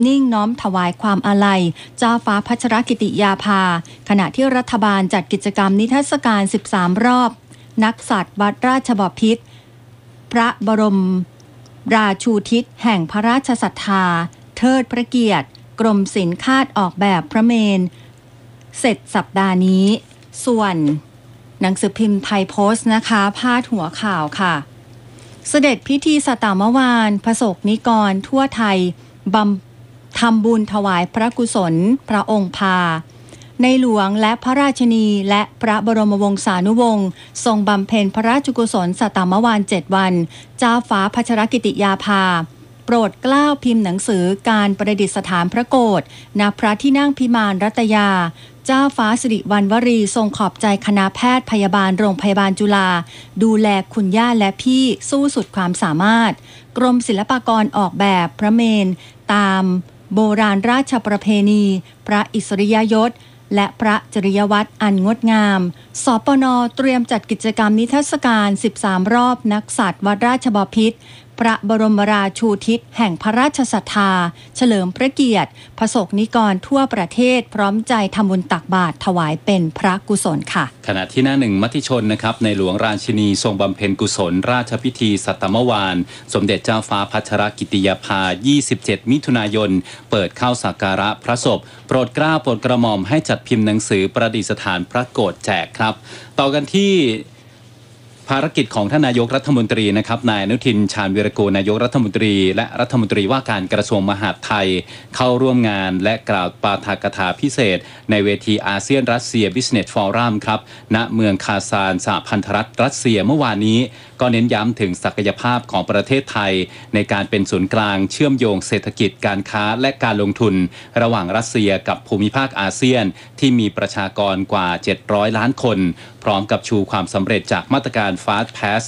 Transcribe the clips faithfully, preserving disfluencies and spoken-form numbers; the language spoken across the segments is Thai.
นิ่งน้อมถวายความอาลัยเจ้าฟ้าพัชรกิติยาภาขณะที่รัฐบาลจัดกิจกรรมนิทรรศการสิบสามรอบนักสัตว์วัดราชบพิตรพระบรมราชูทิศแห่งพระราชศรัทธาเทิดพระเกียรติกรมศิลป์คาดออกแบบพระเมรุเสร็จสัปดาห์นี้ส่วนหนังสือพิมพ์ไทยโพสต์นะคะพาดหัวข่าวค่ะเสด็จพิธีสตามวานพระสงฆ์นิกรทั่วไทยบำทำบุญถวายพระกุศลพระองค์พาในหลวงและพระราชินีและพระบรมวงศานุวงศ์ทรงบำเพ็ญพระราชกุศลสตามวานเจ็ดวันเจ้าฟ้าพัชรกิติยาภาโปรดเกล้าพิมพ์หนังสือการประดิษฐานพระโกฐณพระที่นั่งพิมานรัตยาเจ้าฟ้าสิริวัณวรีทรงขอบใจคณะแพทย์พยาบาลโรงพยาบาลจุฬาดูแลคุณย่าและพี่สู้สุดความสามารถกรมศิลปากรออกแบบพระเมรุตามโบราณราชประเพณีพระอิสริยยศและพระจริยวัตรอันงดงามสปน.เตรียมจัดกิจกรรมนิทรรศการสิบสามรอบนักสัตว์วัดราชบพิตรพระบรมราชูทิศแห่งพระราชศรัทธาเฉลิมพระเกียรติพระสงฆ์นิกรทั่วประเทศพร้อมใจทำบุญตักบาตรถวายเป็นพระกุศลค่ะขณะที่หน้าหนึ่งมติชนนะครับในหลวงราชินีทรงบำเพ็ญกุศลราชพิธีสัตมวานสมเด็จเจ้าฟ้าพัชรกิติยาภายี่สิบเจ็ดมิถุนายนเปิดเข้าสักการะพระศพโปรดเกล้าโปรดกระหม่อมให้จัดพิมพ์หนังสือประดิษฐานพระโกฐแจกครับต่อกันที่ภารกิจของท่านนายกรัฐมนตรีนะครับนายอนุทินชาญวีรกูลนายกรัฐมนตรีและรัฐมนตรีว่าการกระทรวงมหาดไทยเข้าร่วมงานและกล่าวปาฐกถาพิเศษในเวทีอาเซียนรัสเซีย Business Forum ครับณเมืองคาซานสหพันธรัฐรัสเซียเมื่อวานนี้ก็เน้นย้ำถึงศักยภาพของประเทศไทยในการเป็นศูนย์กลางเชื่อมโยงเศรษฐกิจการค้าและการลงทุนระหว่างรัสเซียกับภูมิภาคอาเซียนที่มีประชากรกว่าเจ็ดร้อยล้านคนพร้อมกับชูความสำเร็จจากมาตรการ Fast Pass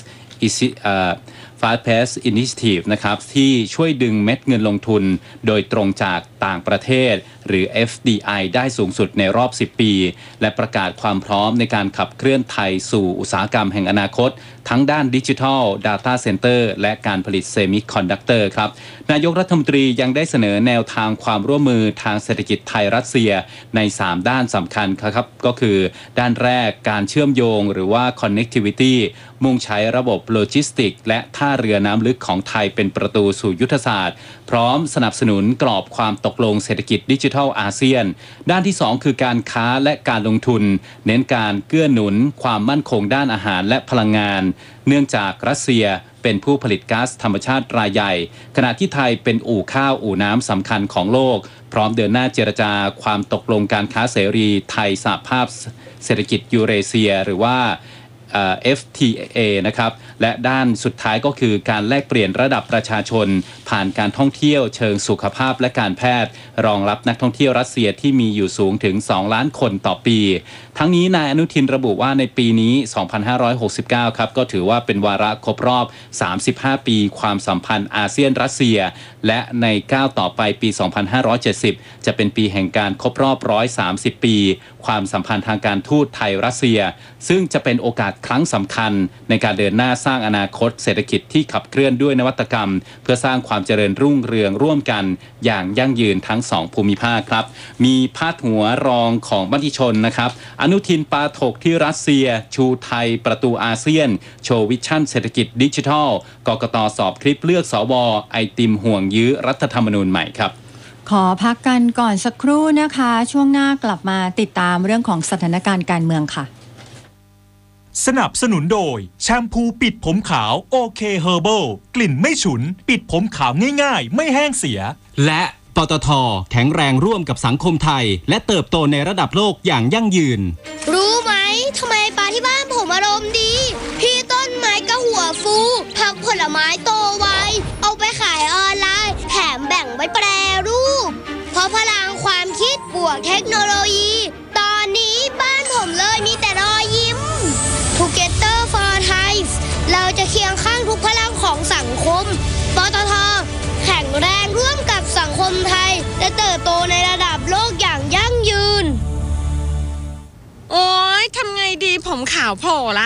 Fast Pass Initiative นะครับที่ช่วยดึงเม็ดเงินลงทุนโดยตรงจากต่างประเทศหรือ เอฟ ดี ไอ ได้สูงสุดในรอบสิบปีและประกาศความพร้อมในการขับเคลื่อนไทยสู่อุตสาหกรรมแห่งอนาคตทั้งด้านดิจิทัล Data Center และการผลิตเซมิคอนดักเตอร์ครับนายกรัฐมนตรียังได้เสนอแนวทางความร่วมมือทางเศรษฐกิจไทยรัสเซียในสามด้านสำคัญครับก็คือด้านแรกการเชื่อมโยงหรือว่า Connectivity มุ่งใช้ระบบโลจิสติกและท่าเรือน้ำลึกของไทยเป็นประตูสู่ยุทธศาสตร์พร้อมสนับสนุนกรอบความตกลงเศรษฐกิจดิจิทัลอาเซียนด้านที่สองคือการค้าและการลงทุนเน้นการเกื้อหนุนความมั่นคงด้านอาหารและพลังงานเนื่องจากรัสเซียเป็นผู้ผลิตก๊าซธรรมชาติรายใหญ่ขณะที่ไทยเป็นอู่ข้าวอู่น้ำสำคัญของโลกพร้อมเดินหน้าเจรจาความตกลงการค้าเสรีไทยสหภาพเศรษฐกิจยูเรเซียหรือว่าเอฟ ที เอ นะครับและด้านสุดท้ายก็คือการแลกเปลี่ยนระดับประชาชนผ่านการท่องเที่ยวเชิงสุขภาพและการแพทย์รองรับนักท่องเที่ยวรัสเซียที่มีอยู่สูงถึงสองล้านคนต่อปีทั้งนี้นายอนุทินระบุว่าในปีนี้สองพันห้าร้อยหกสิบเก้าครับก็ถือว่าเป็นวาระครบรอบสามสิบห้าปีความสัมพันธ์อาเซียนรัสเซียและในก้าวต่อไปปีสองพันห้าร้อยเจ็ดสิบจะเป็นปีแห่งการครบรอบหนึ่งร้อยสามสิบปีความสัมพันธ์ทางการทูตไทยรัสเซียซึ่งจะเป็นโอกาสครั้งสำคัญในการเดินหน้าสร้างอนาคตเศรษฐกิจที่ขับเคลื่อนด้วยนวัตกรรมเพื่อสร้างความเจริญรุ่งเรืองร่วมกันอย่างยั่งยืนทั้งสองภูมิภาคครับมีพาดหัวรองของมติชนนะครับอนุทินปาถกที่รัสเซียชูไทยประตูอาเซียนโชว์วิชั่นเศรษฐกิจดิจิทัลกกต.สอบคลิปเลือกสวไอติมห่วงยื้อรัฐธรรมนูญใหม่ครับขอพักกันก่อนสักครู่นะคะช่วงหน้ากลับมาติดตามเรื่องของสถานการณ์การเมืองค่ะสนับสนุนโดยแชมพูปิดผมขาวโอเคเฮอร์เบิลกลิ่นไม่ฉุนปิดผมขาวง่ายๆไม่แห้งเสียและปตท.แข็งแรงร่วมกับสังคมไทยและเติบโตในระดับโลกอย่างยั่งยืนรู้ไหมทำไมปลาที่บ้านผมอารมณ์ดีพี่ต้นไม้ก็หัวฟูผักผลไม้โตไวเอาไปขายออนไลน์แถมแบ่งไว้แปรรูปเพราะพลังความคิดบวกเทคโนโลยีตอนนี้บ้านผมเลยมีแต่รอยยิ้ม Together for Thai เราจะเคียงข้างทุกพลังของสังคมปตท.แข็งแรงร่วมกับสังคมไทยและเติบโตในระดับโลกอย่างยั่งยืนโอ๊ยทำไงดีผมขาวโผล่ละ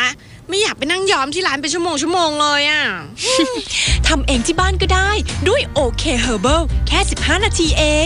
ไม่อยากไปนั่งย้อมที่ร้านเป็นชั่วโมงชั่วโมงเลยอ่ะทำเองที่บ้านก็ได้ด้วย โอ เค Herbal แค่สิบห้านาทีเอง